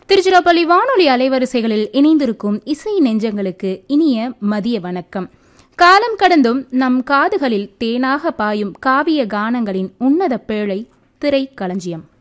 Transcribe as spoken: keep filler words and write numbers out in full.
திருச்சிராப்பள்ளி வானொலி அலைவரிசைகளில் இணைந்திருக்கும் இசை நெஞ்சங்களுக்கு இனிய மதிய வணக்கம். காலம் கடந்தும் நம் காதுகளில் தேனாக பாயும் காவிய கானங்களின் உன்னத பேழை திரை களஞ்சியம்.